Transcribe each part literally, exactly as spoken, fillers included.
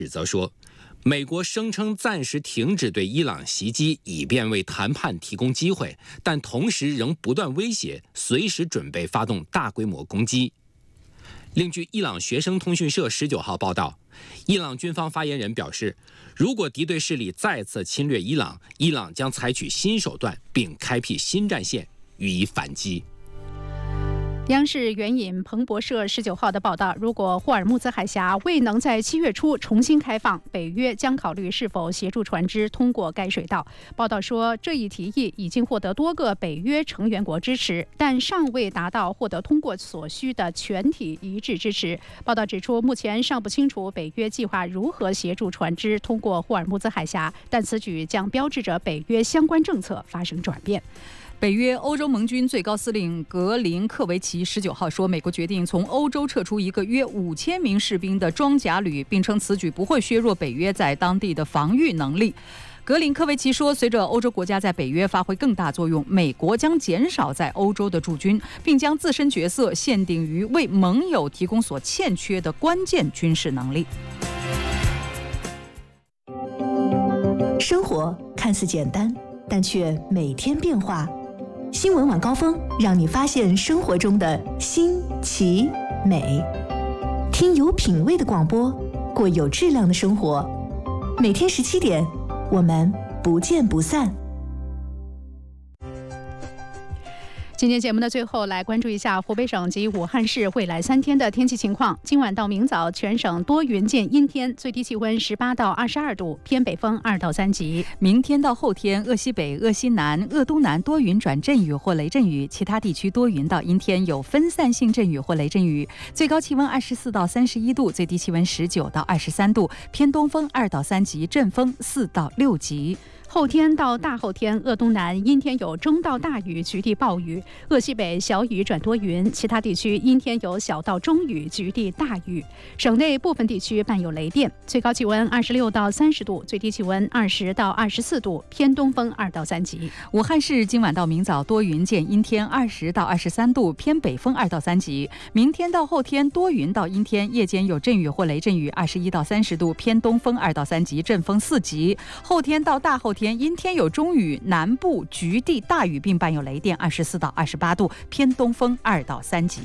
指责说，美国声称暂时停止对伊朗袭击，以便为谈判提供机会，但同时仍不断威胁，随时准备发动大规模攻击。另据伊朗学生通讯社十九号报道，伊朗军方发言人表示，如果敌对势力再次侵略伊朗，伊朗将采取新手段，并开辟新战线予以反击。 央视援引彭博社十九号的报道，如果霍尔木兹海峡未能在七月初重新开放，北约将考虑是否协助船只通过该水道。报道说，这一提议已经获得多个北约成员国支持，但尚未达到获得通过所需的全体一致支持。报道指出，目前尚不清楚北约计划如何协助船只通过霍尔木兹海峡，但此举将标志着北约相关政策发生转变。 北约欧洲盟军最高司令格林科维奇十九号说，美国决定从欧洲撤出一个约五千名士兵的装甲旅，并称此举不会削弱北约在当地的防御能力。格林科维奇说，随着欧洲国家在北约发挥更大作用，美国将减少在欧洲的驻军，并将自身角色限定于为盟友提供所欠缺的关键军事能力。 生活看似简单，但却每天变化。新闻晚高峰让你发现生活中的新奇美，听有品味的广播，过有质量的生活。每天十七点，我们不见不散。 今天节目的最后，来关注一下湖北省及武汉市未来三天的天气情况。今晚到明早，全省多云见阴天，最低气温十八到二十二度，偏北风二到三级。 明天到后天，鄂西北、鄂西南、鄂东南多云转阵雨或雷阵雨，其他地区多云到阴天，有分散性阵雨或雷阵雨。最高气温二十四到三十一度，最低气温十九到二十三度，偏东风二到三级，阵风四到六级。 后天到大后天，鄂东南阴天有中到大雨，局地暴雨；鄂西北小雨转多云，其他地区阴天有小到中雨，局地大雨。省内部分地区伴有雷电。最高气温二十六到三十度，最低气温二十到二十四度，偏东风二到三级。 武汉市今晚到明早多云见阴天，二十到二十三度，偏北风二到三级。明天到后天多云到阴天，夜间有阵雨或雷阵雨，二十一到三十度，偏东风二到三级，阵风四级。后天到大后天天阴天有中雨，南部局地大雨并伴有雷电，二十四到二十八度，偏东风二到三级。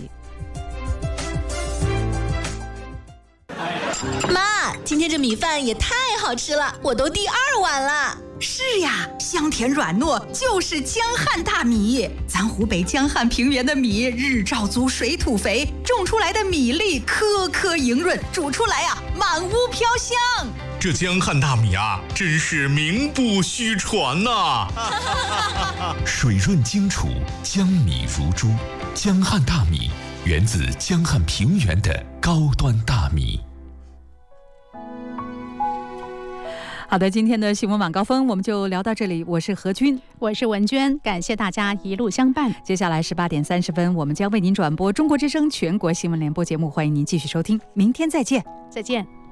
妈，今天这米饭也太好吃了，我都第二碗了。 是呀，香甜软糯，就是江汉大米。咱湖北江汉平原的米日照足，水土肥，种出来的米粒颗颗莹润，煮出来啊满屋飘香。 这江汉大米啊，真是名不虚传呐、 啊！水润精楚，江米如珠。江汉大米源自江汉平原的高端大米。 好的，今天的新闻晚高峰我们就聊到这里。我是何君， 我是文娟，感谢大家一路相伴。 接下来十八点三十分，我们将为您转播中国之声全国新闻联播节目，欢迎您继续收听。明天再见， 再见。